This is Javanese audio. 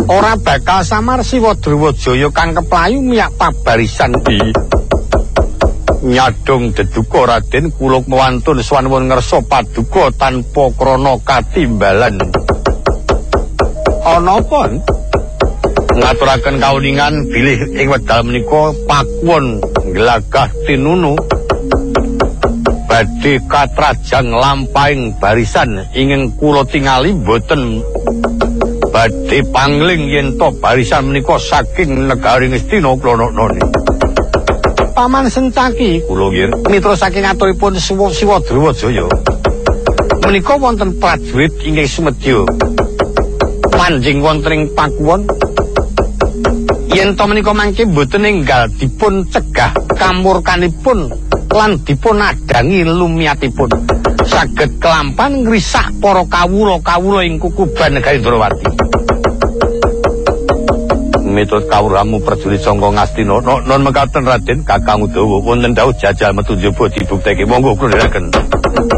ora bakal samar Siwa Drewajaya kang keplayu miyak pabarisan di nyadong deduka Raden kula mawantun swanipun ngersa paduka tanpa krana katimbalan. Ana apa? Ngaturaken kauningan bilih ing wekdal menika pakuwon glagah tinunu badhe katrajang lampahing barisan ingin kula tingali boten badhe pangling yen to barisan menika saking negari Ngastina kula noni. Paman Sencaki kula nggih mitra saking aturipun Siwa Drewajaya. Menika wonten prajurit ingkang sumedya manjing wonten ing pakuwon. Yen to menika mangke boten enggal dipun cegah kamurkanipun lan dipun adangi lumiyatipun saged kelampan ngrisak para kawula-kawula ing kukuban negari Ndrawati. Miturut kawruhamu prajurit sangka Ngastina non mekaten Raden Kakang Udawa wonten dawuh jajal metu njaba dibukteke monggo kula ndherekaken.